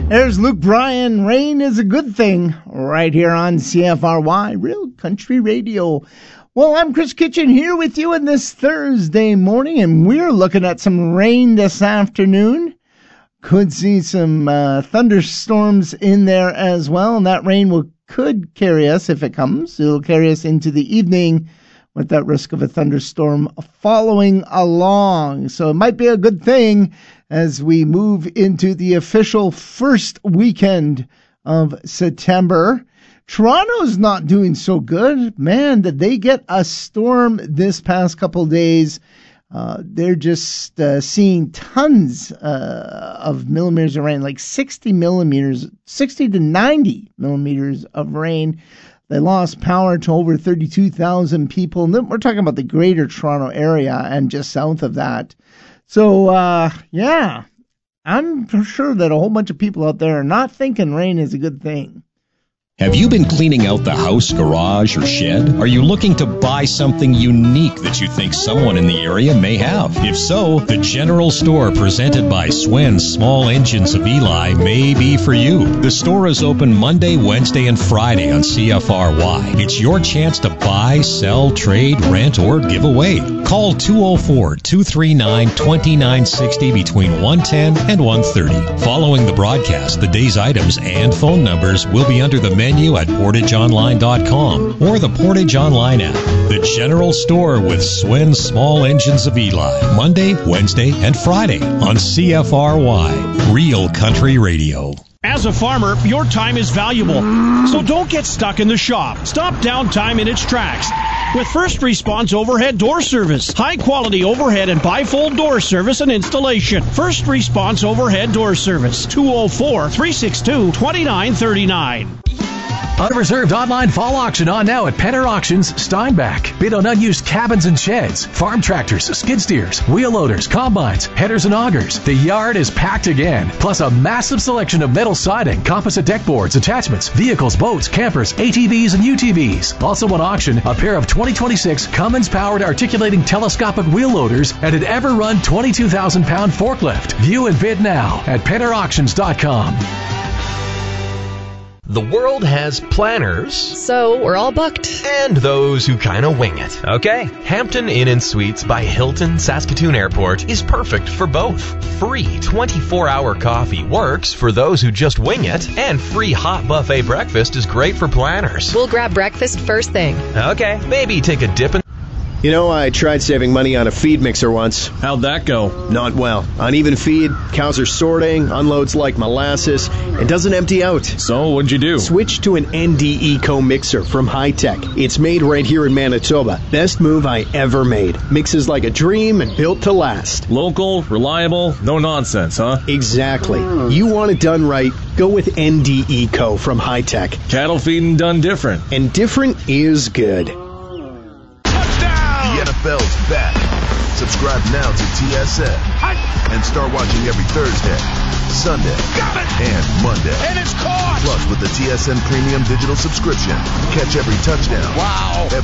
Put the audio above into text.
There's Luke Bryan. Rain is a good thing right here on CFRY, Real Country Radio. Well, I'm Chris Kitchen here with you on this Thursday morning, and we're looking at some rain this afternoon. Could see some thunderstorms in there as well, and that rain could carry us, if it comes, it'll carry us into the evening with that risk of a thunderstorm following along. So it might be a good thing as we move into the official first weekend of September. Toronto's not doing so good. Man, did they get a storm this past couple of days. They're just seeing tons of millimeters of rain, like 60 to 90 millimeters of rain. They lost power to over 32,000 people. And then we're talking about the greater Toronto area and just south of that. So, yeah, I'm sure that a whole bunch of people out there are not thinking rain is a good thing. Have you been cleaning out the house, garage, or shed? Are you looking to buy something unique that you think someone in the area may have? If so, the General Store presented by Swen's Small Engines of Eli may be for you. The store is open Monday, Wednesday, and Friday on CFRY. It's your chance to buy, sell, trade, rent, or give away. Call 204-239-2960 between 1:10 and 1:30. Following the broadcast, the day's items and phone numbers will be under the menu at PortageOnline.com or the Portage Online app. The General Store with Swen's Small Engines of Eli. Monday, Wednesday, and Friday on CFRY. Real Country Radio. As a farmer, your time is valuable, so don't get stuck in the shop. Stop downtime in its tracks with First Response Overhead Door Service. High-quality overhead and bifold door service and installation. First Response Overhead Door Service, 204-362-2939. Unreserved online fall auction on now at Penner Auctions, Steinbach. Bid on unused cabins and sheds, farm tractors, skid steers, wheel loaders, combines, headers and augers. The yard is packed again, plus a massive selection of metal siding, composite deck boards, attachments, vehicles, boats, campers, ATVs, and UTVs. Also on auction, a pair of 2026 Cummins-powered articulating telescopic wheel loaders and an ever-run 22,000-pound forklift. View and bid now at PennerAuctions.com. The world has planners. So we're all booked. And those who kind of wing it. Okay? Hampton Inn & Suites by Hilton Saskatoon Airport is perfect for both. Free 24-hour coffee works for those who just wing it. And free hot buffet breakfast is great for planners. We'll grab breakfast first thing. Okay, maybe take a dip in... You know, I tried saving money on a feed mixer once. How'd that go? Not well. Uneven feed, cows are sorting, unloads like molasses, and doesn't empty out. So, what'd you do? Switch to an ND Eco mixer from Hi-Tech. It's made right here in Manitoba. Best move I ever made. Mixes like a dream and built to last. Local, reliable, no nonsense, huh? Exactly. You want it done right, go with ND Eco from Hi-Tech. Cattle feeding done different. And different is good. NFL's back. Subscribe now to TSN and start watching every Thursday, Sunday, and Monday. And it's caught! Plus, with the TSN Premium Digital subscription, catch every touchdown. Wow!